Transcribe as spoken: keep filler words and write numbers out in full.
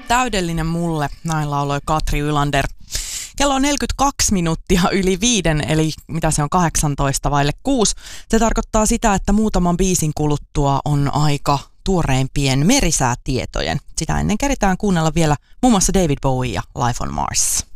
Täydellinen mulle, näin lauloi Katri Ylander. Kello on neljäkymmentäkaksi minuuttia yli viiden, eli mitä se on kahdeksantoista vaille kuusi. Se tarkoittaa sitä, että muutaman biisin kuluttua on aika tuoreimpien merisäätietojen. Sitä ennen keritään kuunnella vielä muun muassa David Bowie ja Life on Mars.